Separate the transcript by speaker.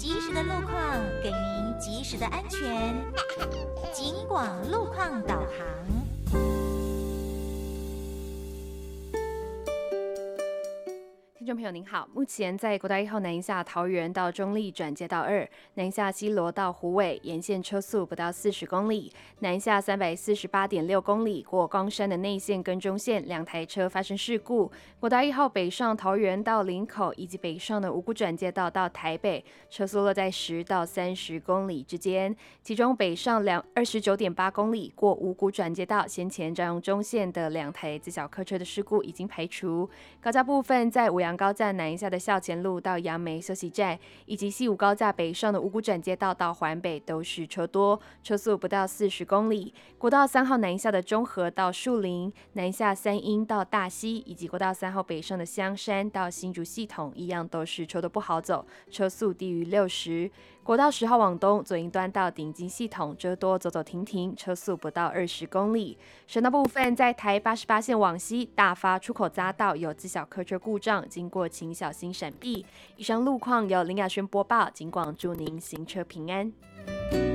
Speaker 1: 及时的路况，给您及时的安全。警广路况导航。
Speaker 2: 听众朋友您好，目前在国道1号南下桃园到中立转接道2，南下西螺到虎尾沿线车速不到40公里，南下348.6公里过冈山的内线跟中线2台车发生事故。国道1号北上桃园到林口以及北上的五股转接道到台北，车速落在10到30公里之间，其中北上29.8公里过五股转接道，先前占用中线的2台自小客车的事故已经排除。高架部分在五羊高架南下的校前路到杨梅休息站，以及西武高架北上的五股转接道到环北都是车多，车速不到40公里。国道3号南下的中和到树林，南下三鶯到大溪，以及国道3号北上的香山到新竹系统，一样都是车多不好走，车速低于60。国道10号往东，左营端到顶金系统车多，走走停停，车速不到20公里。省道部分，在台88线往西大发出口匝道有自小客车故障，经过请小心闪避。以上路况由林雅轩播报，警广祝您行车平安。